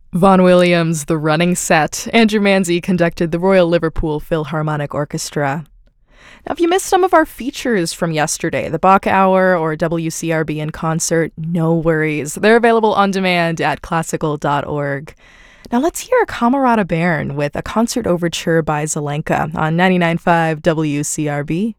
Vaughan Williams, The Running Set. Andrew Manzi conducted the Royal Liverpool Philharmonic Orchestra. Now, if you missed some of our features from yesterday, the Bach Hour or WCRB in concert, no worries. They're available on demand at classical.org. Now let's hear Camerata Bern with a concert overture by Zelenka on 99.5 WCRB.